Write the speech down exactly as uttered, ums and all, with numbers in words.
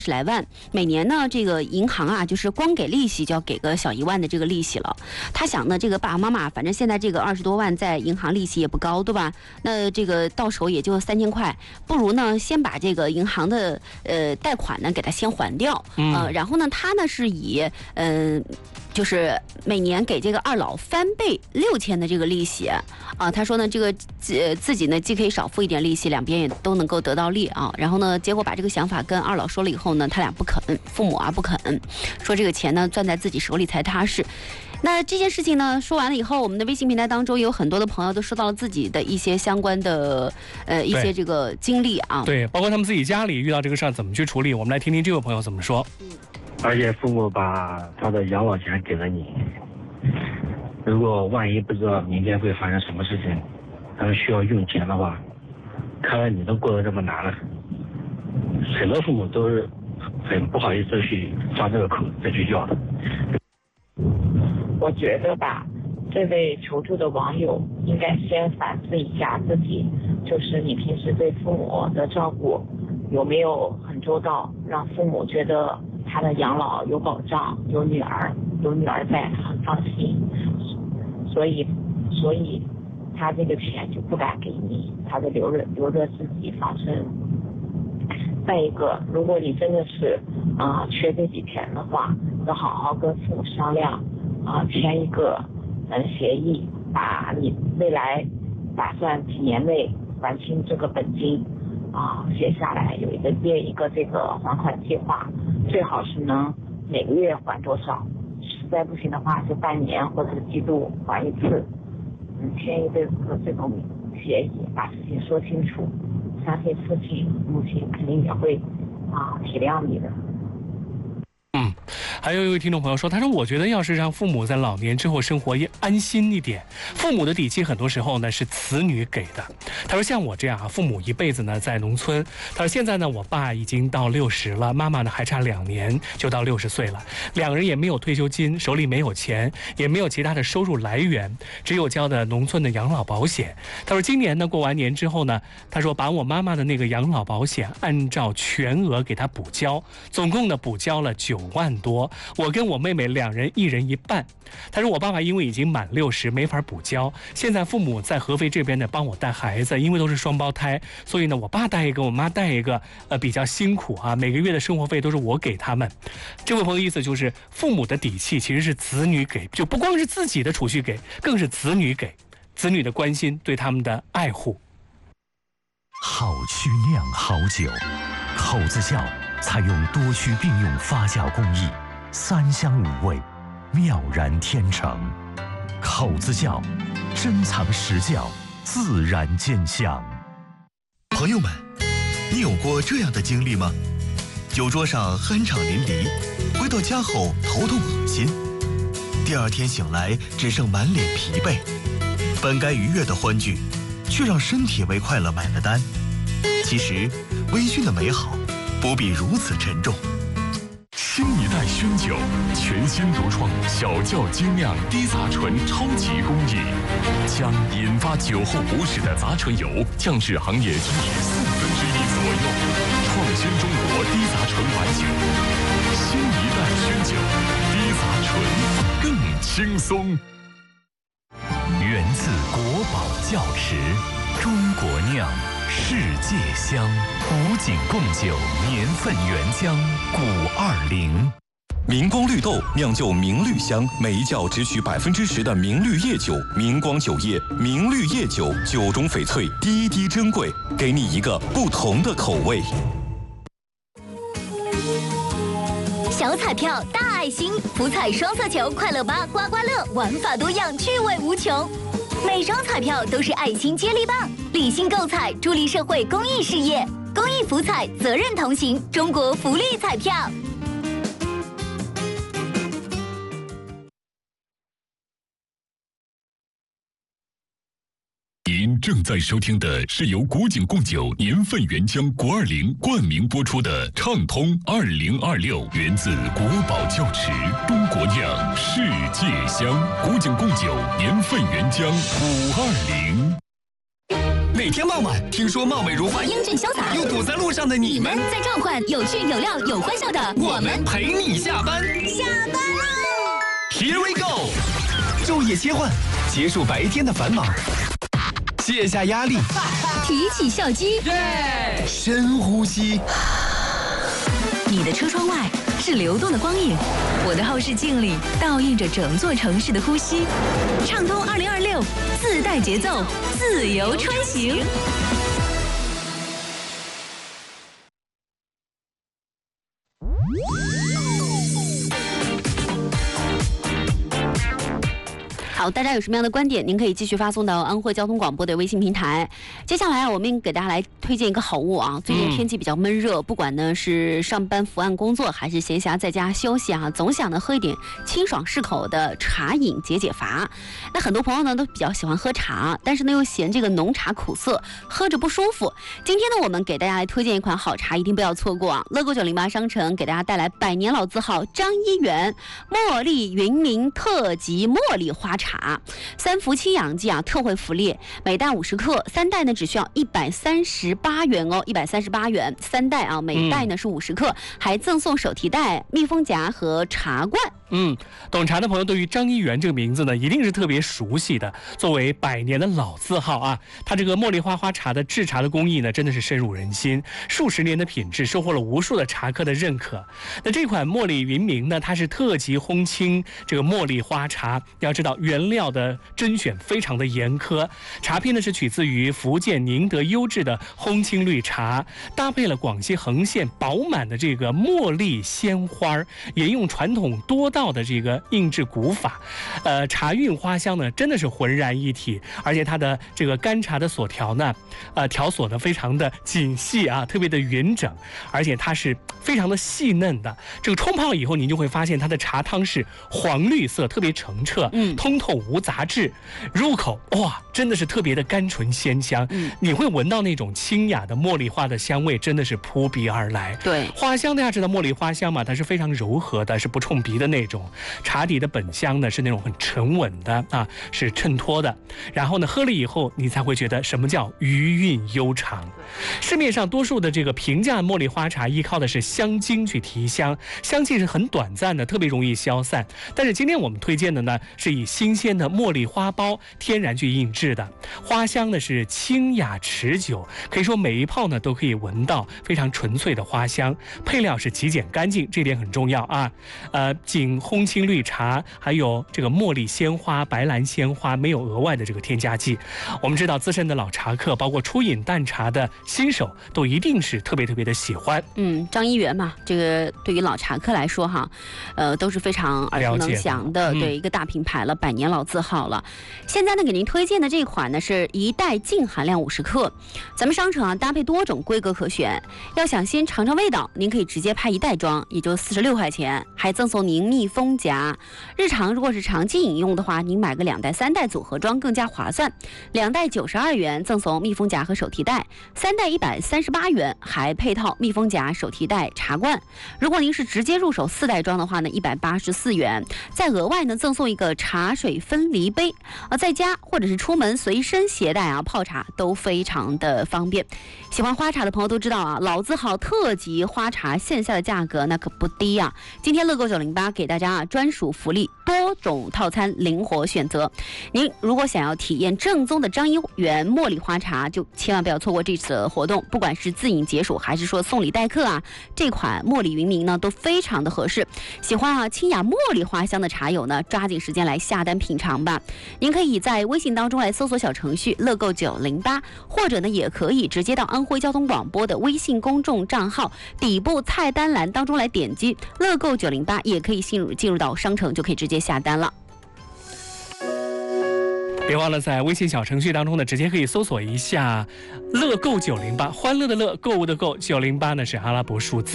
十来万，每年呢，这个银行啊，就是光给利息就要给个小一万的这个利息了。他想呢，这个爸爸妈妈，反正现在这个二十多万在银行利息也不高，对吧？那这个到手也就三千块，不如呢，先把这个银行的呃贷款呢给他先还掉， 嗯、 呃，然后呢，他呢是以嗯。呃就是每年给这个二老翻倍六千的这个利息啊，他说呢，这个呃自己呢既可以少付一点利息，两边也都能够得到利啊。然后呢，结果把这个想法跟二老说了以后呢，他俩不肯，父母啊不肯，说这个钱呢攥在自己手里才踏实。那这件事情呢说完了以后，我们的微信平台当中有很多的朋友都说到了自己的一些相关的呃一些这个经历啊， 对，包括他们自己家里遇到这个事儿怎么去处理，我们来听听这位朋友怎么说。 嗯。 而且父母把他的养老钱给了你，如果万一不知道明天会发生什么事情，他们需要用钱的话，看来你都过得这么难了，很多父母都是很不好意思去张这个口再去要的。 我觉得吧，这位求助的网友应该先反思一下自己，就是你平时对父母的照顾有没有很周到，让父母觉得他的养老有保障，有女儿，有女儿在，很放心。所以，所以他这个钱就不敢给你，他就留着留着自己防身。再一个，如果你真的是啊、呃、缺这笔钱的话，要好好跟父母商量啊、呃，签一个嗯协议，把你未来打算几年内还清这个本金啊写下来，有一个列一个这个还款计划。最好是能每个月还多少，实在不行的话就半年或者是季度还一次，嗯，签一个这种协议，把事情说清楚，相信父亲母亲肯定也会啊体谅你的。 嗯，还有一位听众朋友说，他说我觉得要是让父母在老年之后生活也安心一点，父母的底气很多时候呢是子女给的。他说像我这样啊，父母一辈子呢在农村，他说现在呢我爸已经到六十了，妈妈呢还差两年就到六十岁了，两个人也没有退休金，手里没有钱，也没有其他的收入来源，只有交的农村的养老保险。他说今年呢过完年之后呢，他说把我妈妈的那个养老保险按照全额给他补交，总共呢补交了九万多，我跟我妹妹两人一人一半。他说我爸爸因为已经满六十没法补交，现在父母在合肥这边呢帮我带孩子，因为都是双胞胎，所以呢我爸带一个我妈带一个，呃比较辛苦啊，每个月的生活费都是我给他们。这位朋友意思就是父母的底气其实是子女给，就不光是自己的储蓄给，更是子女给，子女的关心对他们的爱护。 好曲酿好酒，口子窖采用多区并用发酵工艺，三香五味，妙然天成。口子窖，珍藏实窖，自然见香。 朋友们，你有过这样的经历吗？酒桌上酣畅淋漓，回到家后头痛恶心，第二天醒来只剩满脸疲惫，本该愉悦的欢聚，却让身体为快乐买了单。其实，微醺的美好不必如此沉重。 新一代熏酒，全新独创小窖精酿低杂醇超级工艺，将引发酒后不适的杂醇油降至行业均值四分之一左右，创新中国低杂醇白酒。新一代熏酒，低杂醇更轻松。 源自国宝窖池，中国酿，世界香，古井贡酒年份原浆古二零。 明光绿豆酿就明绿香，每一窖只取百分之十的明绿叶酒。明光酒业明绿叶酒，酒中翡翠，滴滴珍贵，给你一个不同的口味。 小彩票大爱心，福彩双色球快乐吧刮刮乐，玩法多样，趣味无穷。每张彩票都是爱心接力棒，理性购彩，助力社会公益事业。公益福彩，责任同行，中国福利彩票。 您正在收听的是由古井贡酒年份原浆国二零冠名播出的《畅通二零二六》，源自国宝窖池，中国酿，世界香。古井贡酒年份原浆古二零。 每天傍晚，听说貌美如花、 英俊潇洒又堵在路上的你们， 在召唤有趣有料有欢笑的我们陪你下班。 下班喽 ！Here we go！ 昼夜切换，结束白天的繁忙，卸下压力， 提起笑肌， 耶！深呼吸。 你的车窗外是流动的光影，我的后视镜里倒映着整座城市的呼吸。畅通二零二六，自带节奏，自由穿行。 好，大家有什么样的观点，您可以继续发送到安徽交通广播的微信平台。接下来啊，我们给大家来推荐一个好物啊。最近天气比较闷热，嗯、不管呢是上班伏案工作，还是闲暇在家休息啊，总想呢喝一点清爽适口的茶饮解解乏。那很多朋友呢都比较喜欢喝茶，但是呢又嫌这个浓茶苦涩，喝着不舒服。今天呢，我们给大家来推荐一款好茶，一定不要错过啊！乐购九零八商城给大家带来百年老字号张一元茉莉云茗特级茉莉花茶。三伏清养剂啊，特惠福利，每袋五十克，三袋呢只需要一百三十八元哦，一百三十八元三袋啊，每袋呢是五十克、嗯，还赠送手提袋、密封夹和茶罐。 嗯，懂茶的朋友对于张一元这个名字呢，一定是特别熟悉的。作为百年的老字号啊，它这个茉莉花花茶的制茶的工艺呢，真的是深入人心，数十年的品质收获了无数的茶客的认可。那这款茉莉云茗呢，它是特级烘青这个茉莉花茶，要知道原料的甄选非常的严苛，茶片呢是取自于福建宁德优质的烘青绿茶，搭配了广西横县饱满的这个茉莉鲜花，沿用传统多道的这个印制古法，呃，茶韵花香呢真的是浑然一体，而且它的这个干茶的锁条呢，呃，条锁呢非常的紧细啊，特别的匀整，而且它是非常的细嫩的。这个冲泡以后，您就会发现它的茶汤是黄绿色，特别澄澈，嗯，通透无杂质，入口哇，真的是特别的甘醇鲜香，嗯，你会闻到那种清雅的茉莉花的香味，真的是扑鼻而来。 对， 花香大家知道茉莉花香嘛，它是非常柔和的，是不冲鼻的那种。茶底的本香呢是那种很沉稳的啊，是衬托的。然后呢，喝了以后你才会觉得什么叫余韵悠长。市面上多数的这个平价茉莉花茶依靠的是香精去提香，香气是很短暂的，特别容易消散。但是今天我们推荐的呢，是以新鲜的茉莉花苞天然去印制的，花香呢是清雅持久，可以说每一泡呢都可以闻到非常纯粹的花香。配料是极简干净，这点很重要啊。呃，仅烘青绿茶，还有这个茉莉鲜花、白兰鲜花，没有额外的这个添加剂。我们知道资深的老茶客，包括初饮淡茶的新手，都一定是特别特别的喜欢。 嗯，张一元嘛，这个对于老茶客来说哈，呃，都是非常耳熟能详的，对、嗯、一个大品牌了，百年老字号了。现在呢，给您推荐的这款呢是一袋净含量五十克，咱们商城啊搭配多种规格可选。要想先尝尝味道，您可以直接拍一袋装，也就四十六块钱，还赠送您密封夹。日常如果是长期饮用的话，您买个两袋三袋组合装更加划算。两袋九十二元赠送密封夹和手提袋，三袋一百三十八元还配套密封夹、手提袋、茶罐。如果您是直接入手四袋装的话呢，一百八十四元，再额外呢赠送一个茶水分离杯，啊，在家或者是出门随身携带啊，泡茶都非常的方便。喜欢花茶的朋友都知道啊，老字号特级花茶线下的价格那可不低啊。今天乐购九零八给大家啊专属福利，多种套餐灵活选择。您如果想要体验正宗的张一元茉莉花茶，就千万不要错过这次的活动。不管是自饮解暑，还是说送礼待客啊，这款茉莉云茗呢都非常的合适。喜欢啊清雅茉莉花香的茶友呢，抓紧时间来下单品尝吧。您可以在微信当中来搜索小程序乐购九零八，或者呢也可以直接到安徽交通广播的微信公众账号底部菜单栏当中来点击乐购九零八，也可以进入进入到商城，就可以直接下单了。 别忘了在微信小程序当中呢，直接可以搜索一下乐购九零八，欢乐的乐，购物的购，九零八呢是阿拉伯数字。